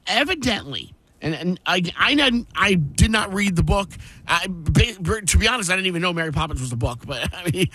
evidently, and I did not read the book. To be honest, I didn't even know Mary Poppins was a book. But I mean,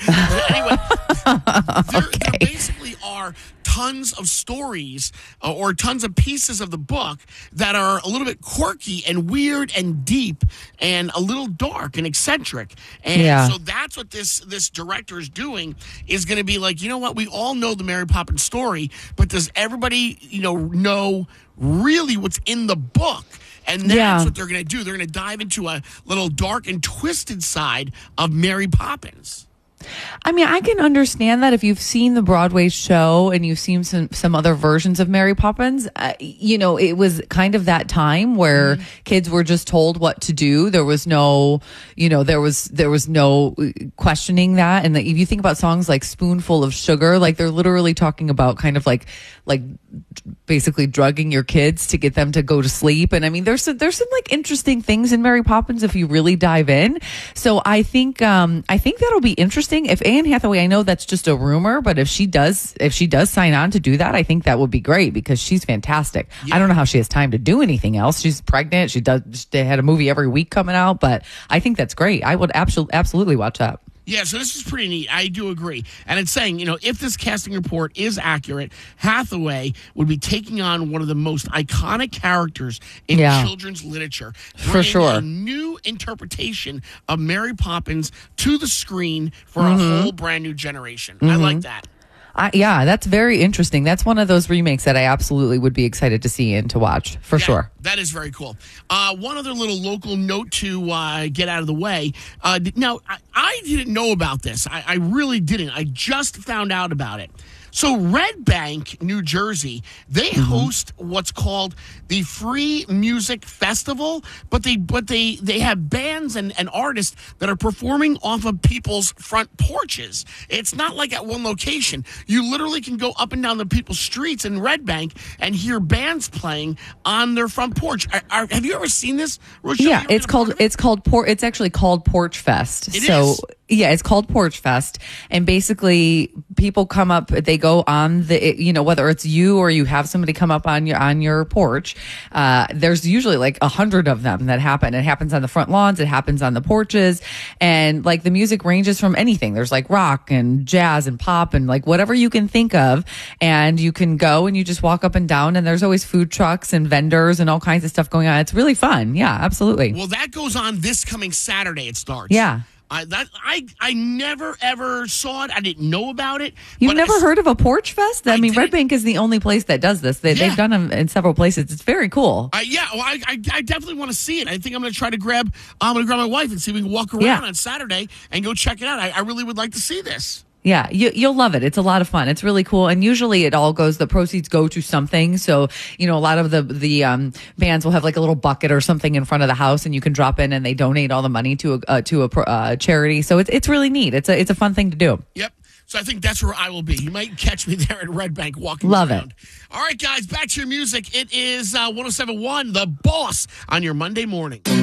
anyway, there basically are tons of stories or tons of pieces of the book that are a little bit quirky and weird and deep and a little dark and eccentric. And so that's what this director is doing, is going to be like, you know what? We all know the Mary Poppins story, but does everybody, know really what's in the book? And that's what they're going to do. They're going to dive into a little dark and twisted side of Mary Poppins. I mean, I can understand that if you've seen the Broadway show and you've seen some other versions of Mary Poppins. It was kind of that time where kids were just told what to do. There was no, there was no questioning that. And if you think about songs like "Spoonful of Sugar," like they're literally talking about kind of like basically drugging your kids to get them to go to sleep. And I mean, there's some like interesting things in Mary Poppins if you really dive in. So I think that'll be interesting. If Anne Hathaway, I know that's just a rumor, but if she does sign on to do that, I think that would be great because she's fantastic. Yeah. I don't know how she has time to do anything else. She's pregnant. They had a movie every week coming out, but I think that's great. I would absolutely watch that. Yeah, so this is pretty neat. I do agree. And it's saying, if this casting report is accurate, Hathaway would be taking on one of the most iconic characters in children's literature. For sure. A new interpretation of Mary Poppins to the screen for a whole brand new generation. I like that. That's very interesting. That's one of those remakes that I absolutely would be excited to see and to watch, for sure. That is very cool. One other little local note to get out of the way. Now, I didn't know about this. I really didn't. I just found out about it. So Red Bank, New Jersey, they host what's called the Free Music Festival, but they have bands and artists that are performing off of people's front porches. It's not like at one location. You literally can go up and down the people's streets in Red Bank and hear bands playing on their front porch. Have you ever seen this, Rochelle? Yeah, it's actually called Porch Fest. Yeah, it's called Porch Fest, and basically people come up. They go on whether it's you or you have somebody come up on your porch. There's usually like 100 of them that happen. It happens on the front lawns. It happens on the porches, and like the music ranges from anything. There's like rock and jazz and pop and like whatever you can think of, and you can go and you just walk up and down. And there's always food trucks and vendors and all kinds of stuff going on. It's really fun. Yeah, absolutely. Well, that goes on this coming Saturday. It starts. Yeah. I never ever saw it. I didn't know about it. You've never heard of a Porch Fest? I mean, Red Bank is the only place that does this. They've done them in several places. It's very cool. I definitely want to see it. I think I'm going to try to grab my wife and see if we can walk around on Saturday and go check it out. I really would like to see this. Yeah, you'll love it. It's a lot of fun. It's really cool. And usually the proceeds go to something. So, a lot of the bands will have like a little bucket or something in front of the house and you can drop in and they donate all the money to a charity. So it's really neat. It's a fun thing to do. Yep. So I think that's where I will be. You might catch me there at Red Bank walking around. Love it. All right, guys, back to your music. It is 107.1, The Boss, on your Monday morning.